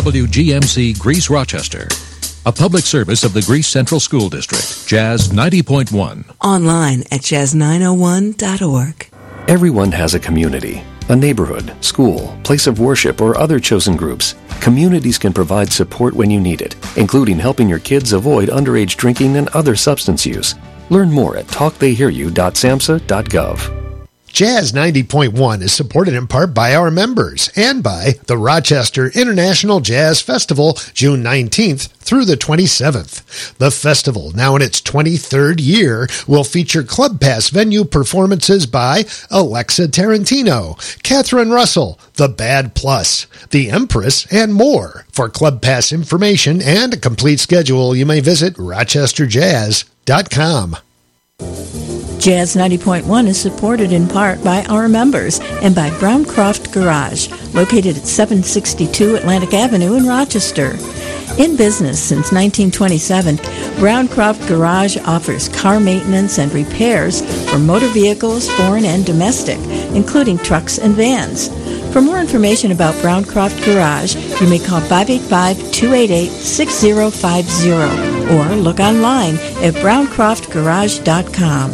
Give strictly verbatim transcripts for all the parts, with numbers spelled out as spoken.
W G M C Greece Rochester. A public service of the Greece Central School District. Jazz ninety point one. Online at jazz nine oh one dot org. Everyone has a community, a neighborhood, school, place of worship, or other chosen groups. Communities can provide support when you need it, including helping your kids avoid underage drinking and other substance use. Learn more at talk they hear you dot samhsa dot gov. Jazz ninety point one is supported in part by our members and by the Rochester International Jazz Festival, June nineteenth through the twenty-seventh. The festival, now in its twenty-third year, will feature Club Pass venue performances by Alexa Tarantino, Catherine Russell, The Bad Plus, The Empress, and more. For Club Pass information and a complete schedule, you may visit rochester jazz dot com. Jazz ninety point one is supported in part by our members and by Browncroft Garage, located at seven sixty-two Atlantic Avenue in Rochester. In business since nineteen twenty-seven, Browncroft Garage offers car maintenance and repairs for motor vehicles, foreign and domestic, including trucks and vans. For more information about Browncroft Garage, you may call five eight five, two eight eight, six zero five zero or look online at browncroft garage dot com.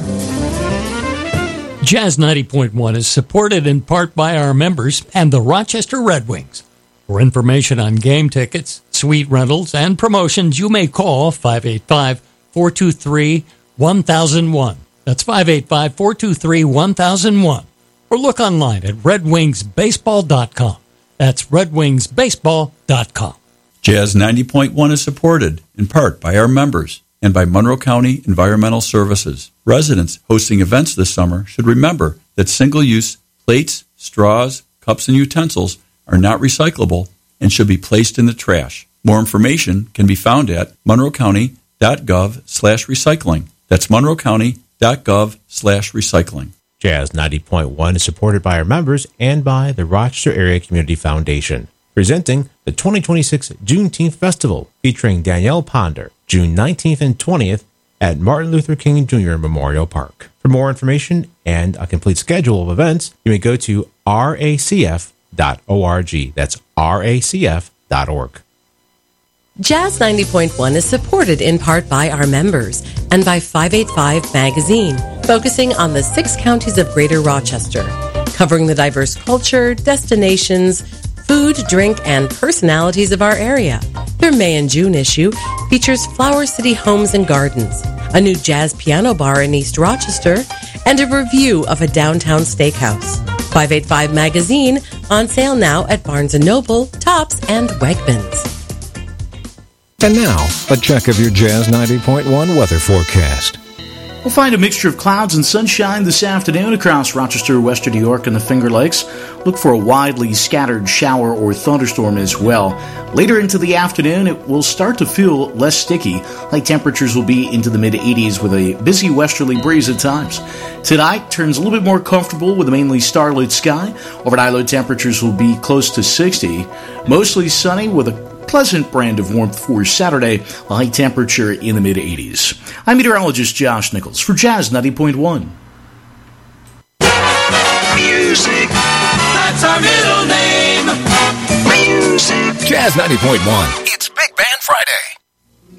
Jazz ninety point one is supported in part by our members and the Rochester Red Wings. For information on game tickets, suite rentals, and promotions, you may call five eight five, four two three, one thousand one. That's five eight five, four two three, one thousand one. Or look online at red wings baseball dot com. That's red wings baseball dot com. Jazz ninety point one is supported in part by our members and by Monroe County Environmental Services. Residents hosting events this summer should remember that single-use plates, straws, cups, and utensils are not recyclable and should be placed in the trash. More information can be found at monroe county dot gov slash recycling. That's monroe county dot gov slash recycling. Jazz ninety point one is supported by our members and by the Rochester Area Community Foundation, presenting the twenty twenty-six Juneteenth Festival featuring Danielle Ponder, June nineteenth and twentieth at Martin Luther King Junior Memorial Park. For more information and a complete schedule of events, you may go to R A C F dot org. That's R A C F dot org. Jazz ninety point one is supported in part by our members and by five eighty-five Magazine, focusing on the six counties of Greater Rochester, covering the diverse culture, destinations, food, drink, and personalities of our area. Their May and June issue features Flower City Homes and Gardens, a new jazz piano bar in East Rochester, and a review of a downtown steakhouse. five eighty-five Magazine, on sale now at Barnes and Noble, Tops, and Wegmans. And now, a check of your Jazz ninety point one weather forecast. We'll find a mixture of clouds and sunshine this afternoon across Rochester, Western New York, and the Finger Lakes. Look for a widely scattered shower or thunderstorm as well. Later into the afternoon, it will start to feel less sticky. High temperatures will be into the mid-eighties with a busy westerly breeze at times. Tonight turns a little bit more comfortable with a mainly starlit sky. Overnight low temperatures will be close to sixty. Mostly sunny with a pleasant brand of warmth for Saturday, a high temperature in the mid-eighties. I'm meteorologist Josh Nichols for Jazz ninety point one. Music, that's our middle name. Music. Jazz ninety point one. It's Big Band.